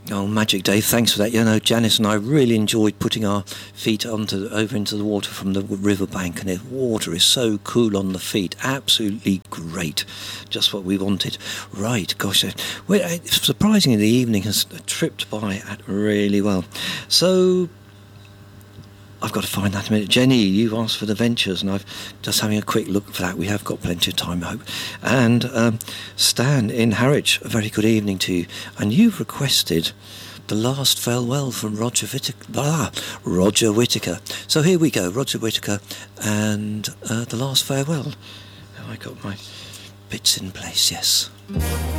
Oh, magic, Dave. Thanks for that. You know, Janice and I really enjoyed putting our feet over into the water from the riverbank, and the water is so cool on the feet. Absolutely great. Just what we wanted. Right, gosh. Surprisingly, the evening has tripped by really well. So I've got to find that in a minute. Jenny, you've asked for the Ventures, and I've just having a quick look for that. We have got plenty of time, I hope. And Stan in Harwich, a very good evening to you. And you've requested The Last Farewell from Roger Whittaker. So here we go, Roger Whittaker and The Last Farewell. Have I got my bits in place? Yes.